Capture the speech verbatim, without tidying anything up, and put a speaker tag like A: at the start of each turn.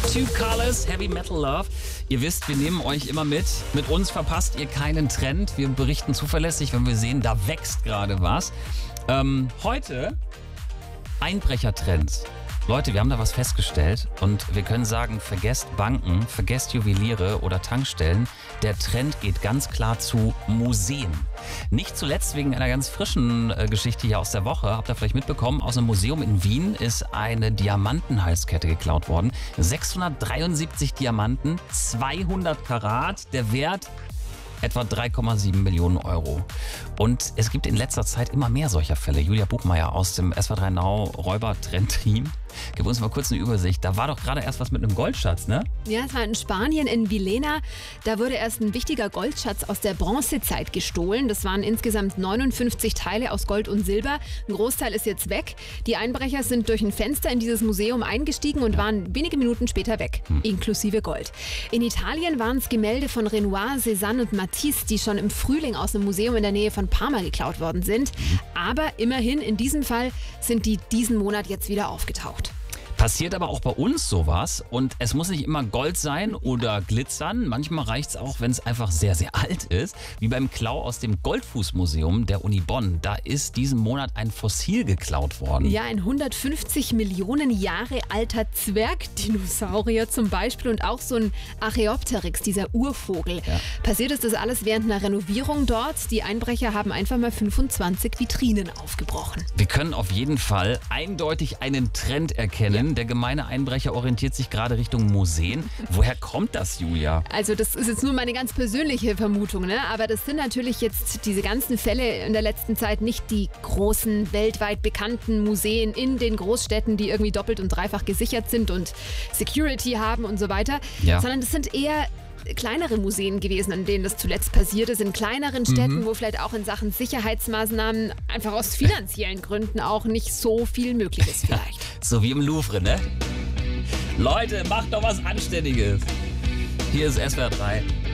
A: Two Colors, Heavy Metal Love. Ihr wisst, wir nehmen euch immer mit. Mit uns verpasst ihr keinen Trend. Wir berichten zuverlässig, wenn wir sehen, da wächst gerade was. Ähm, heute Einbrechertrends. Leute, wir haben da was festgestellt und wir können sagen, vergesst Banken, vergesst Juweliere oder Tankstellen. Der Trend geht ganz klar zu Museen. Nicht zuletzt wegen einer ganz frischen äh, Geschichte hier aus der Woche. Habt ihr vielleicht mitbekommen, aus einem Museum in Wien ist eine Diamantenhalskette geklaut worden. sechshundertdreiundsiebzig Diamanten, zweihundert Karat, der Wert etwa drei Komma sieben Millionen Euro. Und es gibt in letzter Zeit immer mehr solcher Fälle. Julia Buchmeier aus dem S W R drei Now Räubertrend-Team. Gib uns mal kurz eine Übersicht. Da war doch gerade erst was mit einem Goldschatz, ne?
B: Ja, es war in Spanien, in Villena. Da wurde erst ein wichtiger Goldschatz aus der Bronzezeit gestohlen. Das waren insgesamt neunundfünfzig Teile aus Gold und Silber. Ein Großteil ist jetzt weg. Die Einbrecher sind durch ein Fenster in dieses Museum eingestiegen und waren wenige Minuten später weg, hm. inklusive Gold. In Italien waren es Gemälde von Renoir, Cézanne und Matisse, die schon im Frühling aus einem Museum in der Nähe von Parma geklaut worden sind. Aber immerhin, in diesem Fall sind die diesen Monat jetzt wieder aufgetaucht.
A: Passiert aber auch bei uns sowas und es muss nicht immer Gold sein oder glitzern. Manchmal reicht es auch, wenn es einfach sehr, sehr alt ist. Wie beim Klau aus dem Goldfußmuseum der Uni Bonn. Da ist diesen Monat ein Fossil geklaut worden.
B: Ja, ein hundertfünfzig Millionen Jahre alter Zwergdinosaurier zum Beispiel und auch so ein Archaeopteryx, dieser Urvogel. Ja. Passiert ist das alles während einer Renovierung dort. Die Einbrecher haben einfach mal fünfundzwanzig Vitrinen aufgebrochen.
A: Wir können auf jeden Fall eindeutig einen Trend erkennen. Der gemeine Einbrecher orientiert sich gerade Richtung Museen. Woher kommt das, Julia?
B: Also das ist jetzt nur meine ganz persönliche Vermutung, ne? Aber das sind natürlich jetzt diese ganzen Fälle in der letzten Zeit nicht die großen, weltweit bekannten Museen in den Großstädten, die irgendwie doppelt und dreifach gesichert sind und Security haben und so weiter, ja. sondern das sind eher kleinere Museen gewesen, an denen das zuletzt passiert ist, in kleineren Städten, mhm. wo vielleicht auch in Sachen Sicherheitsmaßnahmen einfach aus finanziellen Gründen auch nicht so viel möglich ist vielleicht.
A: So wie im Louvre, ne? Leute, macht doch was Anständiges. Hier ist S W R drei.